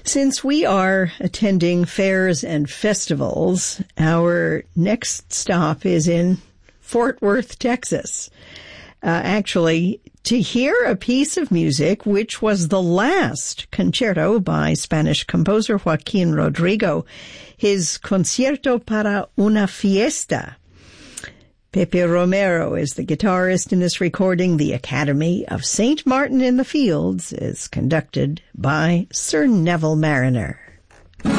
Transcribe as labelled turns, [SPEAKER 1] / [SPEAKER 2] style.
[SPEAKER 1] Since we are attending fairs and festivals, our next stop is in Fort Worth, Texas. Actually, to hear a piece of music which was the last concerto by Spanish composer Joaquin Rodrigo, his Concierto para una Fiesta. Pepe Romero is the guitarist in this recording. The Academy of St. Martin in the Fields is conducted by Sir Neville Mariner.